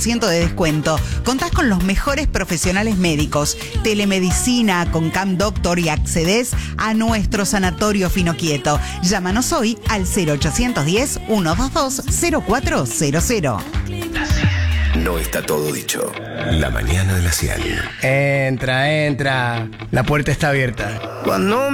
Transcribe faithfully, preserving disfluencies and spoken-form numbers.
por ciento de descuento. Contás con los mejores profesionales médicos, telemedicina con Cam Doctor y accedes a nuestro sanatorio Finoquieto. Llámanos hoy al cero ochocientos diez, ciento veintidós, cero cuatro cero cero. No está todo dicho. La mañana de la cien. Entra, entra. La puerta está abierta. Cuando